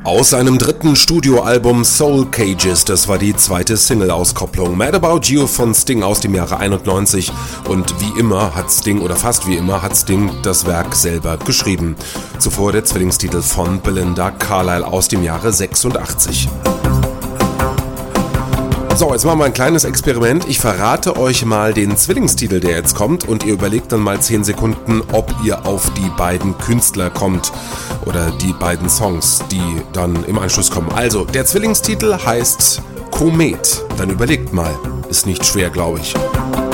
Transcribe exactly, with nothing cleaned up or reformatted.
Aus seinem dritten Studioalbum Soul Cages, das war die zweite Single-Auskopplung. Mad About You von Sting aus dem Jahre einundneunzig. Und wie immer hat Sting, oder fast wie immer, hat Sting das Werk selber geschrieben. Zuvor der Zwillingstitel von Belinda Carlisle aus dem Jahre sechsundachtzig. So, jetzt machen wir ein kleines Experiment. Ich verrate euch mal den Zwillingstitel, der jetzt kommt, und ihr überlegt dann mal zehn Sekunden, ob ihr auf die beiden Künstler kommt oder die beiden Songs, die dann im Anschluss kommen. Also, der Zwillingstitel heißt Komet. Dann überlegt mal. Ist nicht schwer, glaube ich.